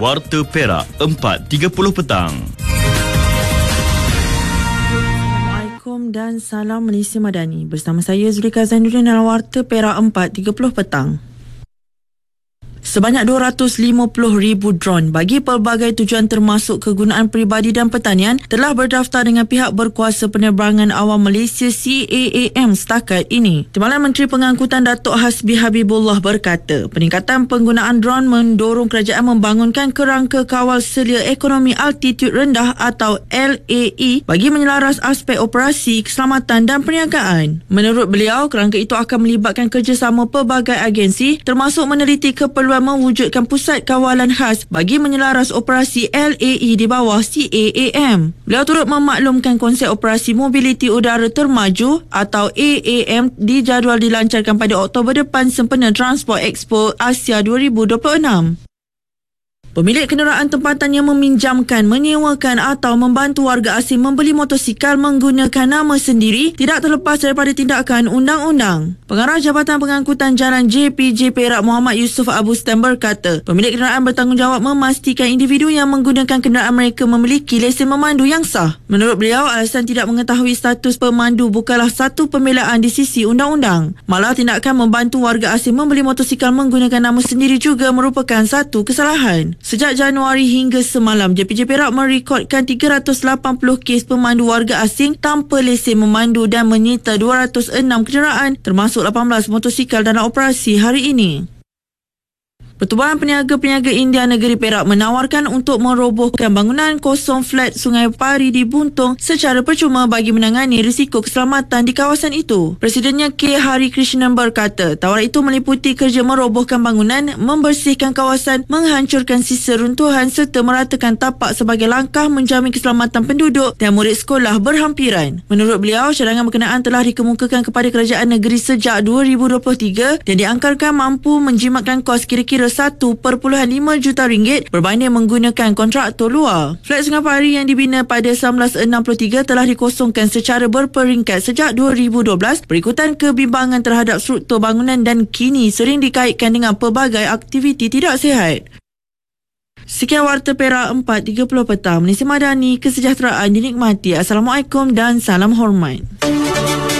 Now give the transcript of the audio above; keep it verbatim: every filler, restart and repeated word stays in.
Warta Perak empat tiga puluh petang. Assalamualaikum dan salam Malaysia Madani. Bersama saya Zulika Zainuddin dalam Warta Perak empat tiga puluh petang. Sebanyak dua ratus lima puluh ribu dron bagi pelbagai tujuan termasuk kegunaan peribadi dan pertanian telah berdaftar dengan pihak berkuasa penerbangan awam Malaysia C A A M setakat ini. Timbalan Menteri Pengangkutan Datuk Hasbi Habibullah berkata, peningkatan penggunaan dron mendorong kerajaan membangunkan kerangka kawal selia ekonomi altitude rendah atau L A E bagi menyelaras aspek operasi, keselamatan dan perniagaan. Menurut beliau, kerangka itu akan melibatkan kerjasama pelbagai agensi termasuk meneliti keperluan mewujudkan pusat kawalan khas bagi menyelaras operasi L A E di bawah C A A M. Beliau turut memaklumkan konsep operasi mobiliti udara termaju atau A A M dijadual dilancarkan pada Oktober depan sempena Transport Expo Asia dua ribu dua puluh enam. Pemilik kenderaan tempatan yang meminjamkan, menyewakan atau membantu warga asing membeli motosikal menggunakan nama sendiri tidak terlepas daripada tindakan undang-undang. Pengarah Jabatan Pengangkutan Jalan J P J Perak Muhammad Yusof Abu Stan berkata, pemilik kenderaan bertanggungjawab memastikan individu yang menggunakan kenderaan mereka memiliki lesen memandu yang sah. Menurut beliau, alasan tidak mengetahui status pemandu bukanlah satu pembelaan di sisi undang-undang. Malah tindakan membantu warga asing membeli motosikal menggunakan nama sendiri juga merupakan satu kesalahan. Sejak Januari hingga semalam, J P J Perak merekodkan tiga ratus lapan puluh kes pemandu warga asing tanpa lesen memandu dan menyita dua ratus enam kenderaan termasuk lapan belas motosikal dalam operasi hari ini. Pertubuhan Peniaga-Peniaga India Negeri Perak menawarkan untuk merobohkan bangunan kosong flat Sungai Pari di Buntung secara percuma bagi menangani risiko keselamatan di kawasan itu. Presidennya K. Hari Krishnan berkata, tawaran itu meliputi kerja merobohkan bangunan, membersihkan kawasan, menghancurkan sisa runtuhan serta meratakan tapak sebagai langkah menjamin keselamatan penduduk dan murid sekolah berhampiran. Menurut beliau, cadangan berkenaan telah dikemukakan kepada kerajaan negeri sejak dua ribu dua puluh tiga dan diangkarkan mampu menjimatkan kos kira-kira satu perpuluhan lima juta ringgit berbanding menggunakan kontraktor luar. Flat Sungai Pari yang dibina pada seribu sembilan ratus enam puluh tiga telah dikosongkan secara berperingkat sejak dua ribu dua belas berikutan kebimbangan terhadap struktur bangunan dan kini sering dikaitkan dengan pelbagai aktiviti tidak sihat. Sekian Warta Perak empat tiga puluh petang. Malaysia Madani, kesejahteraan dinikmati. Assalamualaikum dan salam hormat.